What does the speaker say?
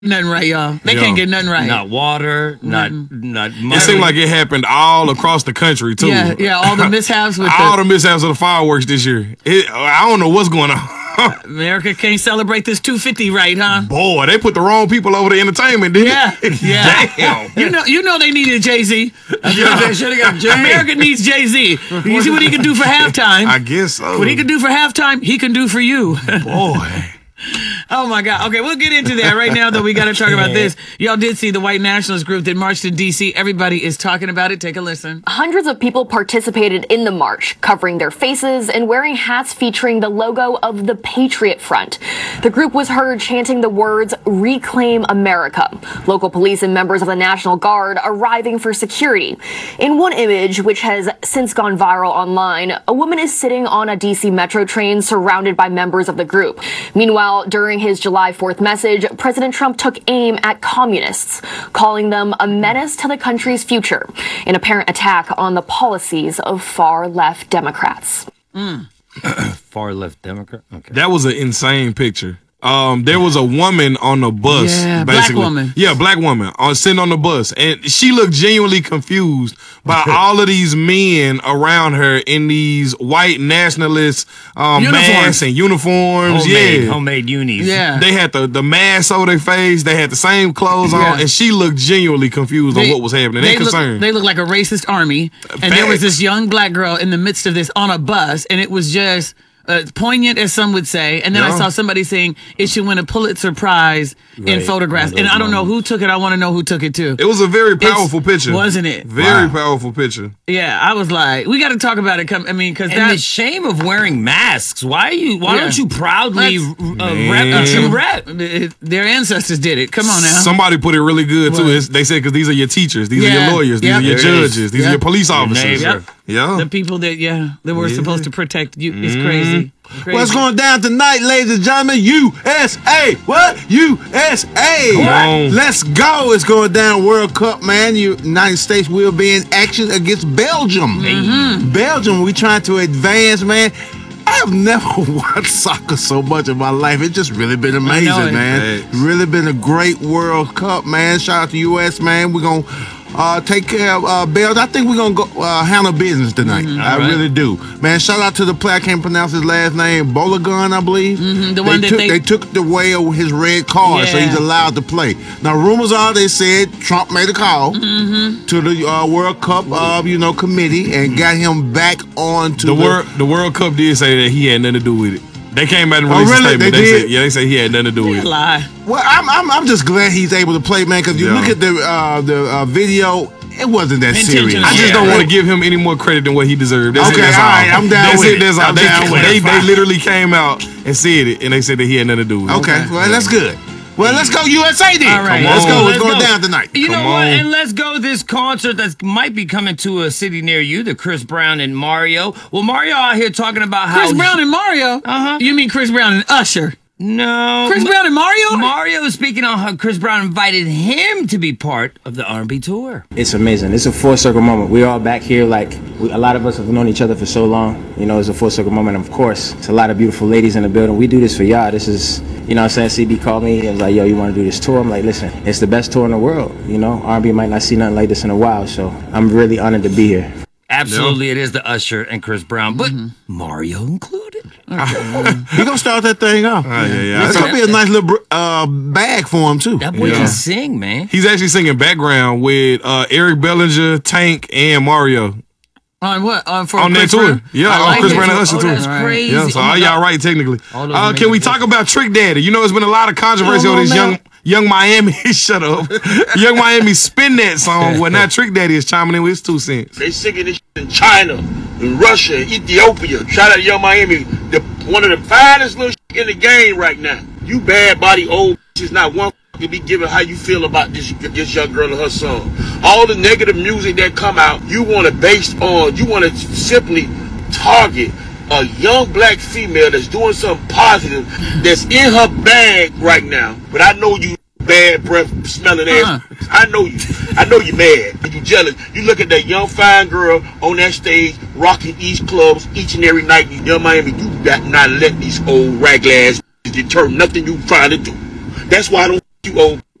nothing right, y'all. They can't get nothing right. Not water, not money. It seemed like it happened all across the country too. Yeah, all the mishaps with all the mishaps of the fireworks this year. I don't know what's going on. America can't celebrate this 250 right, huh? Boy, they put the wrong people over the entertainment, didn't Yeah. Damn. You know they needed Jay-Z. They should have got Jay. America needs Jay-Z. You see what he can do for halftime? I guess so. What he can do for halftime, he can do for you. Boy. Oh, my God. Okay, we'll get into that right now, though. We got to talk about this. Y'all did see the white nationalist group that marched in D.C. Everybody is talking about it. Take a listen. Hundreds of people participated in the march, covering their faces and wearing hats featuring the logo of the Patriot Front. The group was heard chanting the words, "Reclaim America." Local police and members of the National Guard arriving for security. In one image, which has since gone viral online, a woman is sitting on a D.C. metro train surrounded by members of the group. Meanwhile, during his July 4th message, President Trump took aim at communists, calling them a menace to the country's future, an apparent attack on the policies of far-left Democrats. Far-left Democrat? Okay. That was an insane picture. There was a woman on the bus, yeah, basically. Black woman. Yeah, black woman sitting on the bus, and she looked genuinely confused by all of these men around her in these white nationalist masks and uniforms. Homemade unis. Yeah, they had the mask over their face. They had the same clothes on, and she looked genuinely confused on what was happening. They concerned. They looked like a racist army, and there was this young black girl in the midst of this on a bus, and it was just poignant, as some would say. And then I saw somebody saying it should win a Pulitzer Prize in photographs. And I don't know who took it. I want to know who took it too. It was a very powerful picture, wasn't it? Very powerful picture. Yeah, I was like, we got to talk about it. Because the shame of wearing masks. Why don't you proudly rep? Their ancestors did it. Come on now. Somebody put it really good too. They said because these are your teachers, these are your lawyers, these are your judges, these are your police officers. Yeah, the people that we're supposed to protect you. It's crazy. What's going down tonight, ladies and gentlemen? USA. What? USA. Let's go. It's going down World Cup, man. United States will be in action against Belgium. Belgium, we trying to advance, man. I have never watched soccer so much in my life. It's just really been amazing, man. Really been a great World Cup, man. Shout out to US, man. We're going to take care of Belgium. I think we're going to go handle business tonight. I really do. Man, shout out to the player. I can't pronounce his last name. Bologun, I believe. They took away his red card, so he's allowed to play. Now, rumors are they said Trump made a call to the World Cup committee and got him back on to the World Cup did say that he had nothing to do with it. They came out and released a statement. They said he had nothing to do with it. Lie. Well, I'm just glad he's able to play, man, because you look at the video, it wasn't that serious. I just don't want to give him any more credit than what he deserved. That's I'm down with it. They literally came out and said it, and they said that he had nothing to do with it. Okay, well, that's good. Well, let's go USA then. All right. Let's go. What's going down tonight? You know what? And let's go this concert that might be coming to a city near you, the Chris Brown and Mario. Well, Mario out here talking about how... Chris Brown and Mario? You mean Chris Brown and Usher? No. Chris Brown and Mario? Mario is speaking on how Chris Brown invited him to be part of the R&B tour. It's amazing. It's a full circle moment. We're all back here a lot of us have known each other for so long. It's a full circle moment. And of course, it's a lot of beautiful ladies in the building. We do this for y'all. This is, what I'm saying? CB called me and was like, yo, you want to do this tour? I'm like, listen, it's the best tour in the world. R&B might not see nothing like this in a while. So I'm really honored to be here. Absolutely, it is the Usher and Chris Brown, but Mario included. He gonna start that thing off. It's gonna be a nice little bag for him too. That boy can sing, man. He's actually singing background with Eric Bellinger, Tank, and Mario. On what? On that tour. Yeah, on Chris Brown and Usher tour. That's crazy. Yeah, so all y'all right technically. Can we talk about Trick Daddy? There's been a lot of controversy on this Young Miami. Shut up. Young Miami spin that song. Well, now Trick Daddy is chiming in with his 2 cents. They singing this in China, in Russia, Ethiopia. Shout out to Young Miami, one of the finest little in the game right now. You bad body old bitches, not one to be giving how you feel about this young girl and her song. All the negative music that come out, you want to simply target a young black female that's doing something positive, that's in her bag right now. But I know you bad breath smelling ass. I know you mad and you jealous. You look at that young fine girl on that stage rocking East clubs each and every night. Young Miami, you got not let these old raglass deter nothing you trying to do. That's why I don't you old